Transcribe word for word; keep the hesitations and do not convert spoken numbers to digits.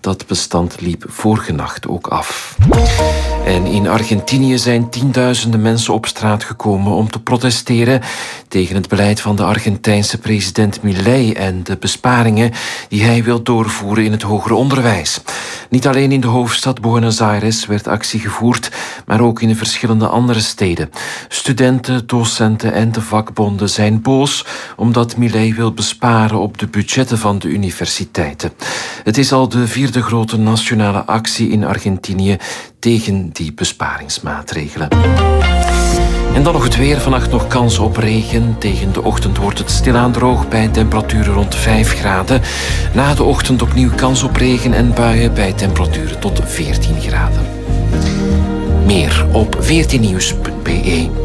Dat bestand liep vorige nacht ook af. En in Argentinië zijn tienduizenden mensen op straat gekomen om te protesteren tegen het beleid van de Argentijnse president Milei en de besparingen die hij wil doorvoeren in het hoger onderwijs. Niet alleen in de hoofdstad Buenos Aires werd actie gevoerd, maar ook in de verschillende andere steden. Studenten, docenten en de vakbonden zijn boos omdat Milei wil besparen op de budgetten van de universiteiten. Het is al de vierde grote nationale actie in Argentinië tegen die besparingsmaatregelen. En dan nog het weer. Vannacht nog kans op regen. Tegen de ochtend wordt het stilaan droog bij temperaturen rond vijf graden. Na de ochtend opnieuw kans op regen en buien bij temperaturen tot veertien graden. Meer op veertien nieuws punt be.